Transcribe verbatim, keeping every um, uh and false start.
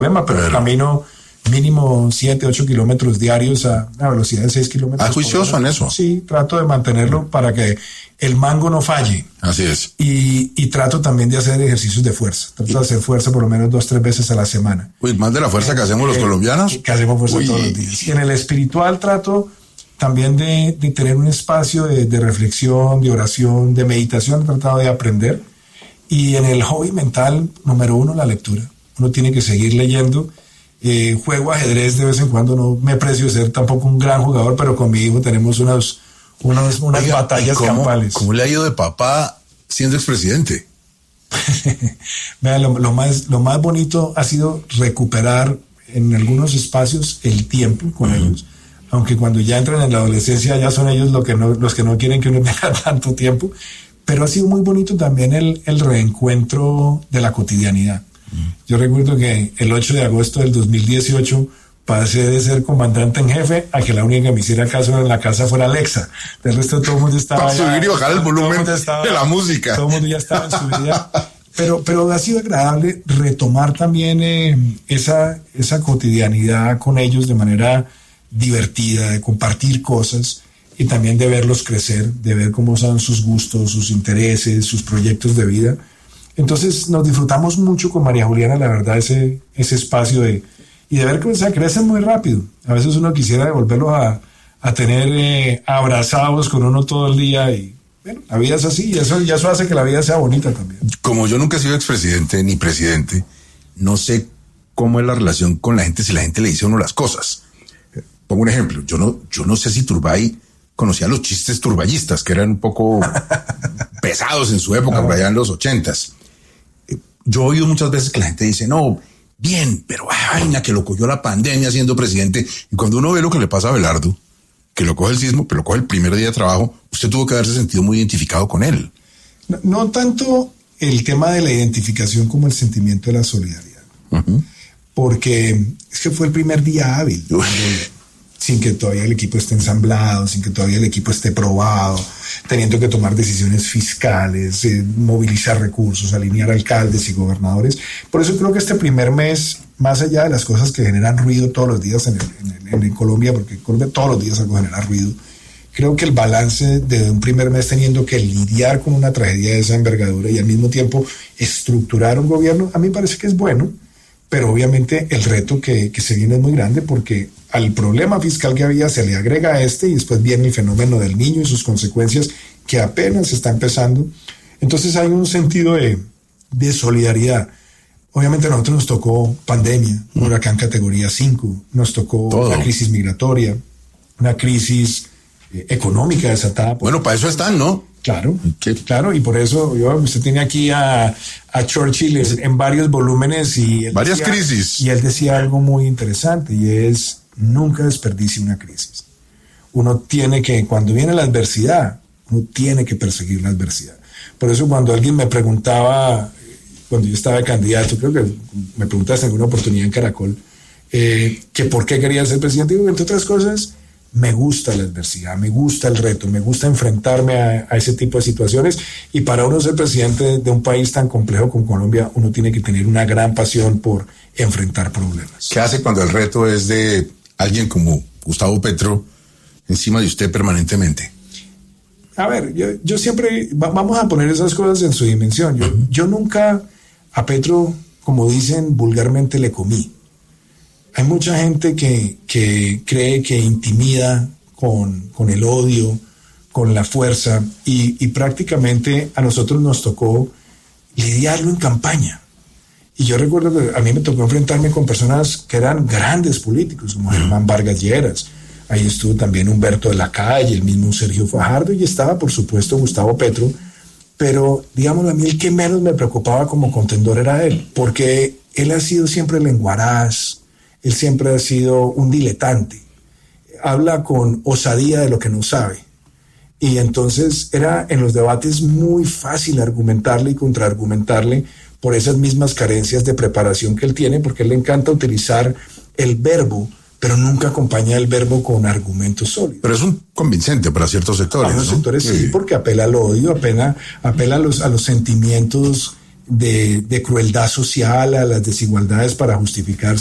problema, pero, pero camino mínimo siete, ocho kilómetros diarios a una velocidad de seis kilómetros. ¿Ah, juicioso en eso? Sí, trato de mantenerlo para que el mango no falle. Así es. Y, y trato también de hacer ejercicios de fuerza. Trato de hacer fuerza por lo menos dos, tres veces a la semana. Uy, más de la fuerza eh, que hacemos los eh, colombianos. Que hacemos fuerza Uy. todos los días. Y en el espiritual trato también de, de tener un espacio de, de reflexión, de oración, de meditación. He tratado de aprender. Y en el hobby mental, número uno, la lectura. Uno tiene que seguir leyendo. Eh, juego ajedrez de vez en cuando, no me precio de ser tampoco un gran jugador, pero con mi hijo tenemos unas, unas, unas Oiga, batallas ¿cómo, campales. ¿Cómo le ha ido de papá siendo expresidente? Vean, lo, lo, más, lo más bonito ha sido recuperar en algunos espacios el tiempo con uh-huh. ellos, aunque cuando ya entran en la adolescencia ya son ellos lo que no, los que no quieren que uno tenga tanto tiempo, pero ha sido muy bonito también el, el reencuentro de la cotidianidad. Yo recuerdo que el ocho de agosto del dos mil dieciocho pasé de ser comandante en jefe a que la única que me hiciera caso en la casa fuera Alexa. Del resto todo el mundo estaba... Para subir y bajar el volumen estaba, de la música. Todo el mundo ya estaba en su vida. Pero, pero ha sido agradable retomar también eh, esa, esa cotidianidad con ellos de manera divertida, de compartir cosas y también de verlos crecer, de ver cómo son sus gustos, sus intereses, sus proyectos de vida. Entonces nos disfrutamos mucho con María Juliana, la verdad, ese, ese espacio de, y de ver que o sea, crecen muy rápido. A veces uno quisiera devolverlos a, a tener eh, abrazados con uno todo el día y bueno, la vida es así y eso, y eso hace que la vida sea bonita también. Como yo nunca he sido expresidente ni presidente, no sé cómo es la relación con la gente si la gente le dice a uno las cosas. Pongo un ejemplo, yo no, yo no sé si Turbay conocía los chistes turbayistas, que eran un poco pesados en su época, ah. por allá en los ochentas. Yo he oído muchas veces que la gente dice, no, bien, pero vaina que lo cogió la pandemia siendo presidente. Y cuando uno ve lo que le pasa a Abelardo, que lo coge el sismo, pero lo coge el primer día de trabajo, usted tuvo que haberse sentido muy identificado con él. No, no tanto el tema de la identificación como el sentimiento de la solidaridad. Uh-huh. Porque es que fue el primer día hábil, sin que todavía el equipo esté ensamblado, sin que todavía el equipo esté probado, teniendo que tomar decisiones fiscales, eh, movilizar recursos, alinear alcaldes y gobernadores. Por eso creo que este primer mes, más allá de las cosas que generan ruido todos los días en, el, en, en Colombia, porque en Colombia todos los días algo genera ruido, creo que el balance de un primer mes teniendo que lidiar con una tragedia de esa envergadura y al mismo tiempo estructurar un gobierno, a mí me parece que es bueno, pero obviamente el reto que, que se viene es muy grande porque al problema fiscal que había se le agrega a este y después viene el fenómeno del niño y sus consecuencias que apenas está empezando. Entonces hay un sentido de, de solidaridad. Obviamente a nosotros nos tocó pandemia, un huracán categoría cinco, nos tocó Todo. Una crisis migratoria, una crisis eh, económica desatada. Bueno, para eso están, ¿no? Claro, ¿Qué? claro, y por eso yo, usted tiene aquí a, a Churchill en, en varios volúmenes y él varias decía, crisis. Y él decía algo muy interesante y es nunca desperdicie una crisis. Uno tiene que, cuando viene la adversidad, uno tiene que perseguir la adversidad. Por eso cuando alguien me preguntaba, cuando yo estaba candidato, creo que me preguntaste en alguna oportunidad en Caracol, eh, que por qué quería ser presidente, digo, entre otras cosas, me gusta la adversidad, me gusta el reto, me gusta enfrentarme a, a ese tipo de situaciones y para uno ser presidente de un país tan complejo como Colombia, uno tiene que tener una gran pasión por enfrentar problemas. ¿Qué hace cuando el reto es de alguien como Gustavo Petro encima de usted permanentemente? A ver, yo, yo siempre, va, vamos a poner esas cosas en su dimensión. Yo, uh-huh. yo nunca a Petro, como dicen vulgarmente, le comí. Hay mucha gente que, que cree que intimida con, con el odio, con la fuerza, y, y prácticamente a nosotros nos tocó lidiarlo en campaña. Y yo recuerdo que a mí me tocó enfrentarme con personas que eran grandes políticos, como Germán Vargas Lleras. Ahí estuvo también Humberto de la Calle, el mismo Sergio Fajardo, y estaba, por supuesto, Gustavo Petro. Pero, digamos, a mí el que menos me preocupaba como contendor era él, porque él ha sido siempre lenguaraz. Él siempre ha sido un diletante, habla con osadía de lo que no sabe. Y entonces era en los debates muy fácil argumentarle y contraargumentarle por esas mismas carencias de preparación que él tiene, porque a él le encanta utilizar el verbo, pero nunca acompaña el verbo con argumentos sólidos. Pero es un convincente para ciertos sectores. Para ¿no? ciertos sectores sí. sí, porque apela al odio, apela, apela a, los, a los sentimientos de, de crueldad social, a las desigualdades para justificar